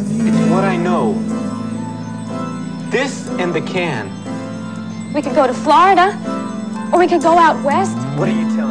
It's what I know. This and the can. We could go to Florida, or we could go out west. What are you telling me?